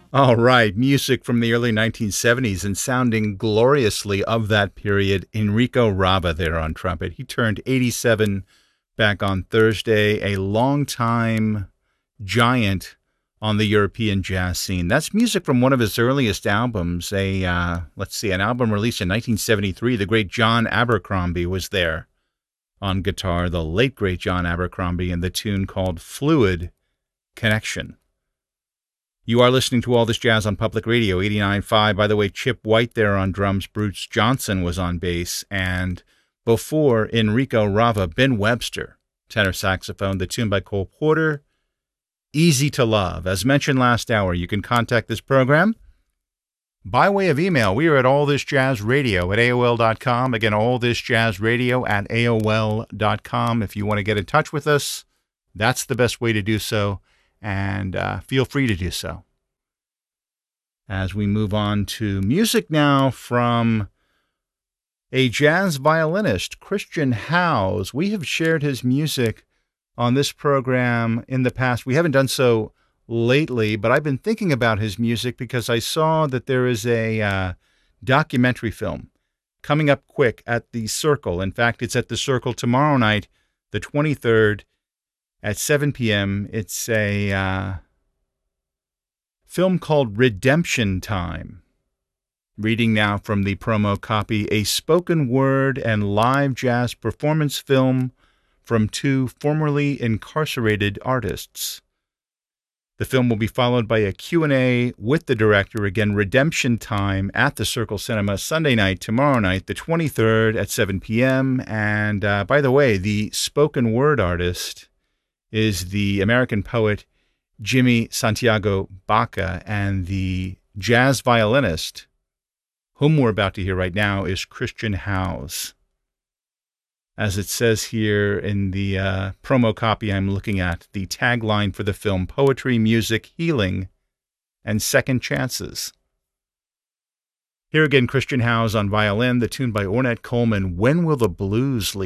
All right, music from the early 1970s and sounding gloriously of that period. Enrico Rava there on trumpet. He turned 87 back on Thursday, a longtime giant on the European jazz scene. That's music from one of his earliest albums, an album released in 1973. The great John Abercrombie was there on guitar, the late great John Abercrombie, and the tune called Fluid Connection. You are listening to All This Jazz on Public Radio 89.5. By the way, Chip White there on drums, Bruce Johnson was on bass, and before Enrico Rava, Ben Webster, tenor saxophone, the tune by Cole Porter, Easy to Love. As mentioned last hour, you can contact this program by way of email. We are at allthisjazzradio at AOL.com. Again, allthisjazzradio at AOL.com. If you want to get in touch with us, that's the best way to do so. And feel free to do so. As we move on to music now from a jazz violinist, Christian Howes. We have shared his music on this program in the past. We haven't done so lately, but I've been thinking about his music because I saw that there is a documentary film coming up quick at the Circle. In fact, it's at the Circle tomorrow night, the 23rd, at 7 p.m., it's a film called Redemption Time. Reading now from the promo copy, a spoken word and live jazz performance film from two formerly incarcerated artists. The film will be followed by a Q&A with the director. Again, Redemption Time at the Circle Cinema, Sunday night, tomorrow night, the 23rd at 7 p.m. And by the way, the spoken word artist is the American poet Jimmy Santiago Baca, and the jazz violinist, whom we're about to hear right now, is Christian Howes. As it says here in the promo copy I'm looking at, the tagline for the film, poetry, music, healing, and second chances. Here again, Christian Howes on violin, the tune by Ornette Coleman, When Will the Blues Leave?